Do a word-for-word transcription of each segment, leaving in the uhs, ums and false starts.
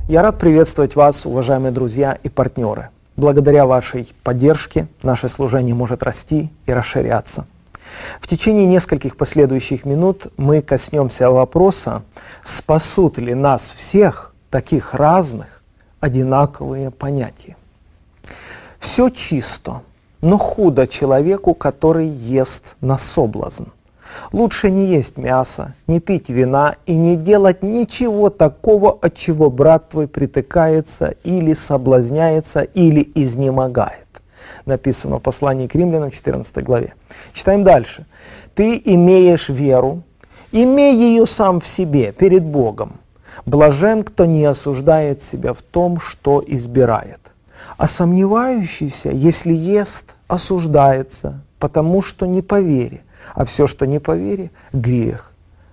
Я рад приветствовать вас, уважаемые друзья и партнеры. Благодаря вашей поддержке наше служение может расти и расширяться. В течение нескольких последующих минут мы коснемся вопроса, спасут ли нас всех, таких разных, одинаковые понятия. Все чисто, но худо человеку, который ест на соблазн. Лучше не есть мясо, не пить вина и не делать ничего такого, от чего брат твой притыкается или соблазняется, или изнемогает. Написано в послании к Римлянам, четырнадцатой главе. Читаем дальше. Ты имеешь веру, имей ее сам в себе, перед Богом. Блажен, кто не осуждает себя в том, что избирает. А сомневающийся, если ест, осуждается, потому что не по вере. А все, что не по вере, грех.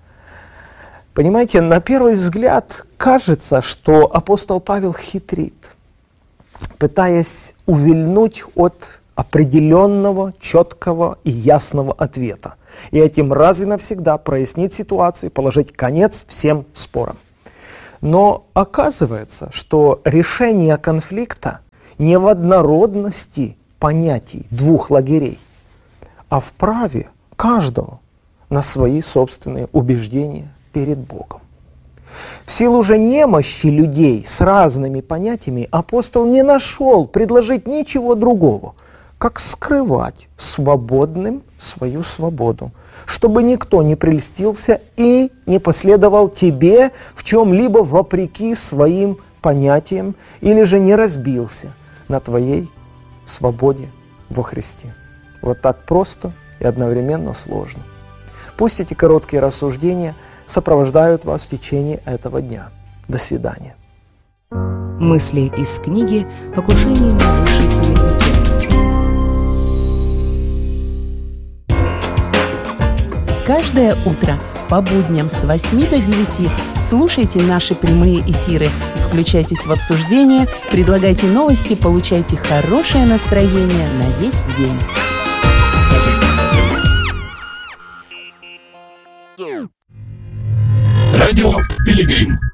Понимаете, на первый взгляд кажется, что апостол Павел хитрит, пытаясь увильнуть от определенного, четкого и ясного ответа. И этим раз и навсегда прояснить ситуацию и положить конец всем спорам. Но оказывается, что решение конфликта не в однородности понятий двух лагерей, а в праве каждого на свои собственные убеждения перед Богом. В силу же немощи людей с разными понятиями апостол не нашел предложить ничего другого, как скрывать свободным свою свободу, чтобы никто не прельстился и не последовал тебе в чем-либо вопреки своим понятиям или же не разбился на твоей свободе во Христе. Вот так просто и одновременно сложно. Пусть эти короткие рассуждения сопровождают вас в течение этого дня. До свидания. Мысли из книги «Покушение на высший суверенитет». Каждое утро по будням с восьми до девяти слушайте наши прямые эфиры, включайтесь в обсуждение, предлагайте новости, получайте хорошее настроение на весь день. Радио Пилигрим.